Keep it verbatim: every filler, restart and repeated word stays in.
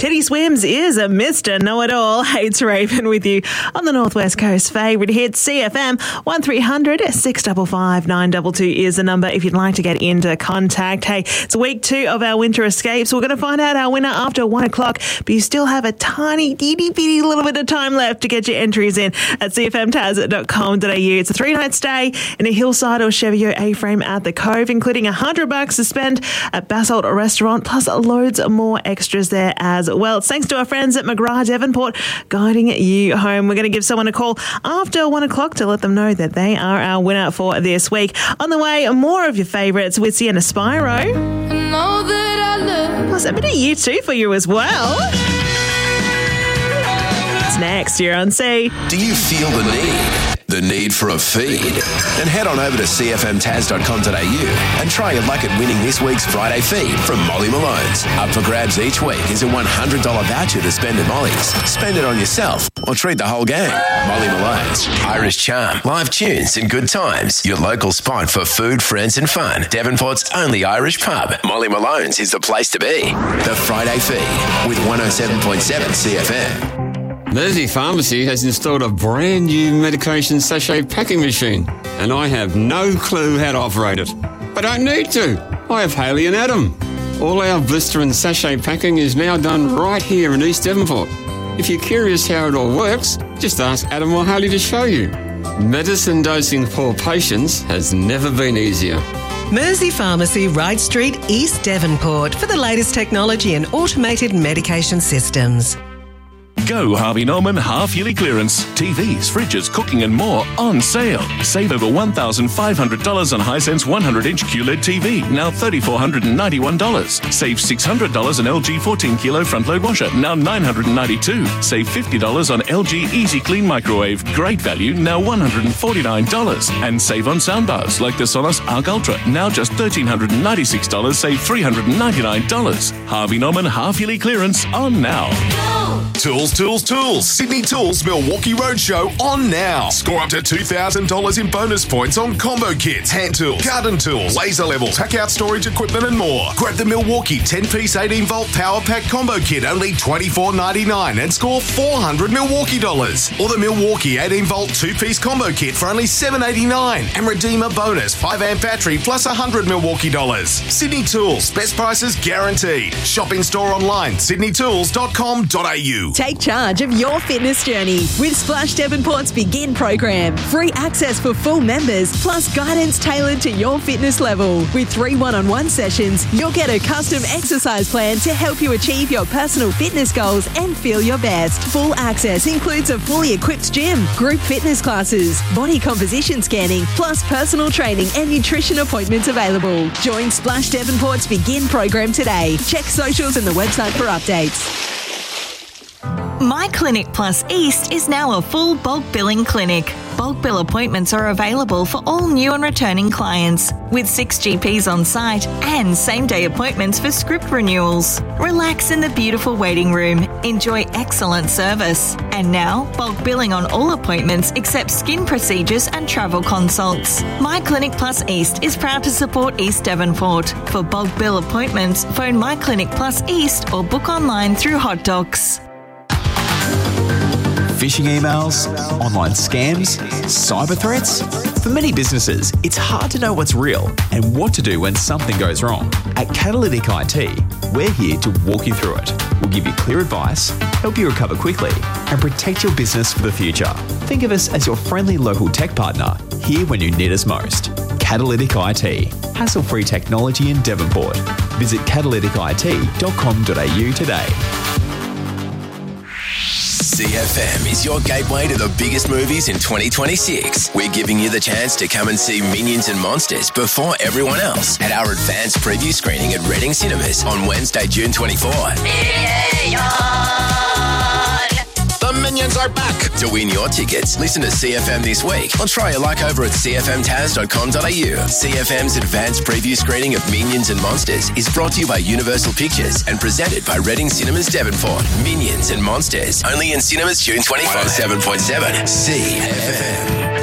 Teddy Swims is a Mister Know-It-All. Hey, it's Raven with you on the Northwest Coast favourite hit, C F M. one three hundred six five five nine two two is the number if you'd like to get into contact. Hey, it's week two of our winter escapes. We're going to find out our winner after one o'clock, but you still have a tiny, itty bitty little bit of time left to get your entries in at c f m taz dot com dot a u. It's a three-night stay in a hillside or Chevio A-frame at the Cove, including a hundred bucks to spend at Basalt Restaurant, plus loads more extras there as well. It's thanks to our friends at McGrath Devonport guiding you home. We're going to give someone a call after one o'clock to let them know that they are our winner for this week. On the way, more of your favourites with Sienna Spyro. I know that I love. Plus a bit of U two for you as well. It's next here on C. Do you feel the need? The need for a feed? Then head on over to c f m taz dot com dot a u and try your luck at winning this week's Friday feed from Molly Malone's. Up for grabs each week is a one hundred dollars voucher to spend at Molly's. Spend it on yourself or treat the whole gang. Molly Malone's. Irish charm, live tunes and good times. Your local spot for food, friends and fun. Devonport's only Irish pub. Molly Malone's is the place to be. The Friday feed with one oh seven point seven C F M. Mersey Pharmacy has installed a brand new medication sachet packing machine, and I have no clue how to operate it. I don't need to. I have Haley and Adam. All our blister and sachet packing is now done right here in East Devonport. If you're curious how it all works, just ask Adam or Haley to show you. Medicine dosing for patients has never been easier. Mersey Pharmacy, Ryde Street, East Devonport, for the latest technology and automated medication systems. Go Harvey Norman half-yearly clearance. T Vs, fridges, cooking and more on sale. Save over one thousand five hundred dollars on Hisense one hundred inch Q L E D T V, now three thousand four hundred ninety-one dollars. Save six hundred dollars on L G fourteen kilo front-load washer, now nine hundred ninety-two dollars. Save fifty dollars on L G Easy Clean microwave, great value, now one hundred forty-nine dollars. And save on soundbars like the Sonos Arc Ultra, now just one thousand three hundred ninety-six dollars, save three hundred ninety-nine dollars. Harvey Norman half-yearly clearance on now. Tools, tools, tools. Sydney Tools Milwaukee Roadshow on now. Score up to two thousand dollars in bonus points on combo kits, hand tools, garden tools, laser levels, pack out storage equipment and more. Grab the Milwaukee ten-piece eighteen volt power pack combo kit, only twenty-four ninety-nine, and score four hundred Milwaukee dollars. Or the Milwaukee eighteen volt two-piece combo kit for only seven eighty-nine, and redeem a bonus five amp battery plus one hundred Milwaukee dollars. Sydney Tools, best prices guaranteed. Shop in store online, sydney tools dot com dot a u. Take charge of your fitness journey with Splash Devonport's Begin program. Free access for full members, plus guidance tailored to your fitness level. With three one-on-one sessions, you'll get a custom exercise plan to help you achieve your personal fitness goals and feel your best. Full access includes a fully equipped gym, group fitness classes, body composition scanning, plus personal training and nutrition appointments available. Join Splash Devonport's Begin program today. Check socials and the website for updates. My Clinic Plus East is now a full bulk billing clinic. Bulk bill appointments are available for all new and returning clients, with six G Ps on site and same-day appointments for script renewals. Relax in the beautiful waiting room. Enjoy excellent service. And now, bulk billing on all appointments except skin procedures and travel consults. My Clinic Plus East is proud to support East Devonport. For bulk bill appointments, phone My Clinic Plus East or book online through Hot Docs. Phishing emails, online scams, cyber threats. For many businesses, it's hard to know what's real and what to do when something goes wrong. At Catalytic I T, we're here to walk you through it. We'll give you clear advice, help you recover quickly, and protect your business for the future. Think of us as your friendly local tech partner, here when you need us most. Catalytic I T, hassle-free technology in Devonport. Visit catalytic I T dot com dot a u today. C F M is your gateway to the biggest movies in twenty twenty-six. We're giving you the chance to come and see Minions and Monsters before everyone else at our advanced preview screening at Reading Cinemas on Wednesday, June twenty-fourth. Minions! The Minions are back! To win your tickets, listen to C F M this week or try your luck over at c f m taz dot com dot a u. C F M's advanced preview screening of Minions and Monsters is brought to you by Universal Pictures and presented by Reading Cinemas Devonport. Minions and Monsters, only in cinemas June twenty-fourth. one oh seven point seven C F M.